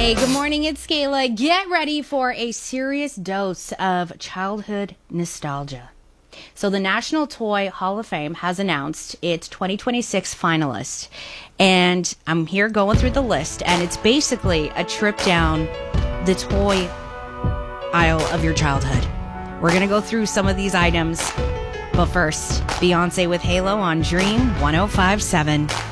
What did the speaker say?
Hey, good morning. It's Kayla. Get ready for a serious dose of childhood nostalgia. So the National Toy Hall of Fame has announced its 2026 finalists. And I'm here going through the list, and it's basically a trip down the toy aisle of your childhood. We're going to go through some of these items. But first, Beyonce with Halo on Dream 105.7.